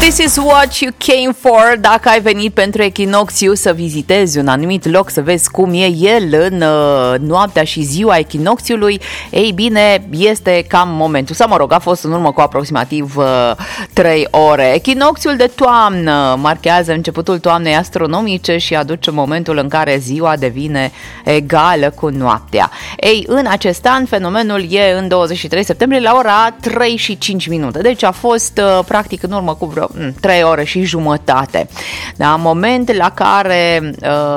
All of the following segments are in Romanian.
This is what you came for. Dacă ai venit pentru echinocțiu să vizitezi un anumit loc, să vezi cum e el în noaptea și ziua echinocțiului, ei bine, este cam momentul. Sau mă rog, a fost în urmă cu aproximativ 3 ore. Echinocțiul de toamnă marchează începutul toamnei astronomice și aduce momentul în care ziua devine egală cu noaptea. Ei, în acest an, fenomenul e în 23 septembrie la ora 3 și 5 minute. Deci a fost practic în urmă cu vreo 3 ore și jumătate. Da, moment la care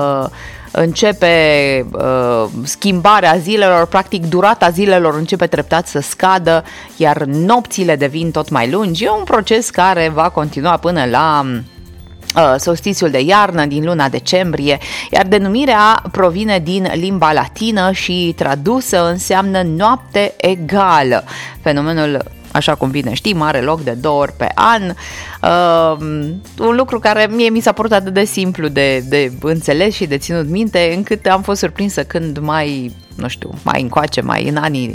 începe schimbarea zilelor, practic durata zilelor începe treptat să scadă, iar nopțile devin tot mai lungi. E un proces care va continua până la solstițiul de iarnă din luna decembrie, iar denumirea provine din limba latină și tradusă înseamnă noapte egală. Fenomenul, așa cum bine știm, are loc de 2 ori pe an. Un lucru care mie mi s-a părut atât de simplu de înțeles și de ținut minte, încât am fost surprinsă când mai încoace, mai în anii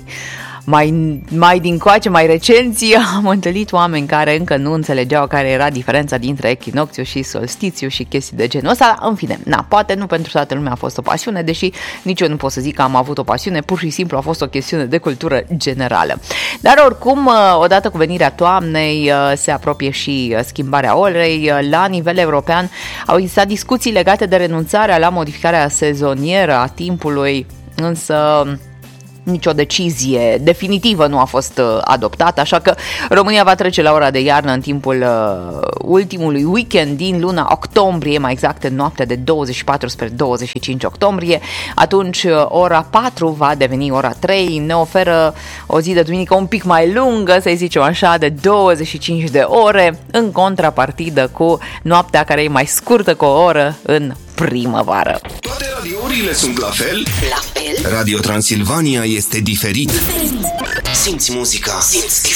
mai dincoace, mai recenți, am întâlnit oameni care încă nu înțelegeau care era diferența dintre echinocțiu și solstițiu și chestii de genul ăsta. În fine, poate nu pentru toată lumea a fost o pasiune, deși nici eu nu pot să zic că am avut o pasiune, pur și simplu a fost o chestiune de cultură generală. Dar oricum, odată cu venirea toamnei, se apropie și schimbarea orei. La nivel european au existat discuții legate de renunțarea la modificarea sezonieră a timpului, însă nicio decizie definitivă nu a fost adoptată, așa că România va trece la ora de iarnă în timpul ultimului weekend din luna octombrie, mai exact în noaptea de 24 spre 25 octombrie. Atunci ora 4 va deveni ora 3, ne oferă o zi de duminică un pic mai lungă, să zicem așa, de 25 de ore, în contrapartidă cu noaptea care e mai scurtă cu o oră în primăvară. Toate radiourile sunt la fel? La fel? Radio Transilvania este diferit. Simți muzica. Simți